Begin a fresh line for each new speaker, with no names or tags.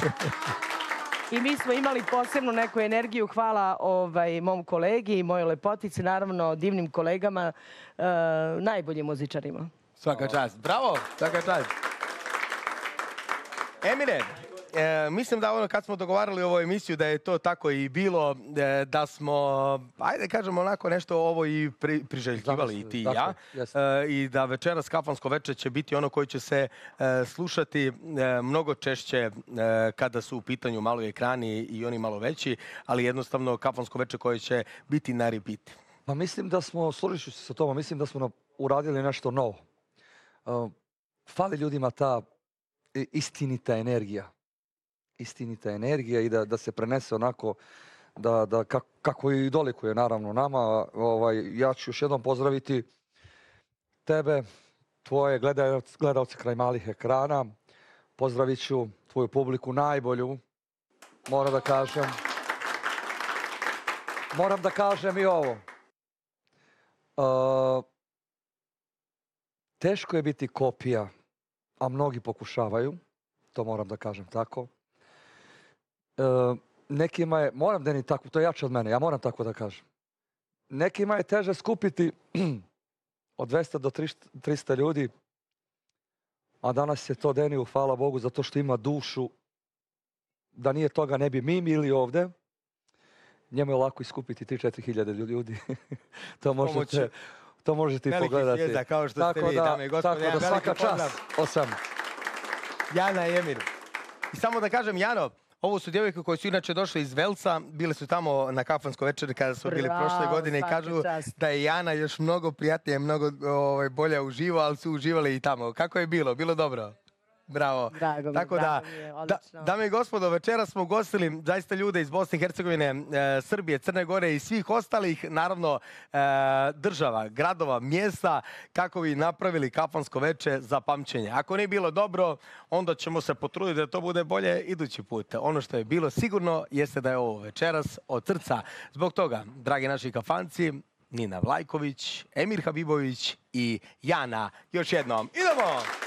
I mi smo imali posebnu neku energiju. Hvala mom kolegi i mojoj lepotici, naravno divnim kolegama, najboljim muzičarima.
Svaka čast. Bravo, svaka čast. Emire, mislim da ono kad smo dogovarali ovu emisiju da je to tako i bilo, da smo, ajde kažemo onako nešto ovo i priželjkivali i ti i ja. I da večeras kafansko veče će biti ono koje će se slušati mnogo češće kada su u pitanju malo ekrani i oni malo veći, ali jednostavno kafansko veče koje će biti na repeat.
Pa mislim da smo, složit ću se sa tobom, mislim da smo uradili nešto novo. Fali ljudima ta istinita energija. Istinita energija i da se prenese onako kako i dolikuje naravno nama. Ja ću još jednom pozdraviti tebe, tvoje gledalce kraj malih ekrana. Pozdravit ću tvoju publiku najbolju. Moram da kažem i ovo. Teško je biti kopija, a mnogi pokušavaju. To moram da kažem tako. Nekima je, moram Deni tako, to je jače od mene, ja moram tako da kažem. Nekima je teže skupiti od 200 do 300 ljudi, a danas je to Deniju, hvala Bogu, zato što ima dušu. Da nije toga ne bi mi bili ovde. Njemu je lako iskupiti 3-4 hiljade ljudi. To možete i pogledati.
Veliki zvijezda, kao što ste vi, dame i gospodine.
Tako da svaka čast.
Jana i Emir. I samo da kažem, Jano, ovo su djevojke koje su inače došle iz Velca, bile su tamo na kafansko večer kada su bili prošle godine i kažu da je Jana još mnogo prijatnija, mnogo bolja uživo, ali su uživali i tamo. Kako je bilo? Bilo dobro? Bravo. Tako da, dame i gospodo, večera smo ugostili zaista ljude iz Bosne i Hercegovine, Srbije, Crne Gore i svih ostalih, naravno, država, gradova, mjesta, kako bi napravili kafansko veče za pamćenje. Ako nije bilo dobro, onda ćemo se potruditi da to bude bolje idući put. Ono što je bilo sigurno jeste da je ovo večeras od srca. Zbog toga, dragi naši kafanci, Nina Vlajković, Emir Habibović i Jana, još jednom. Idemo!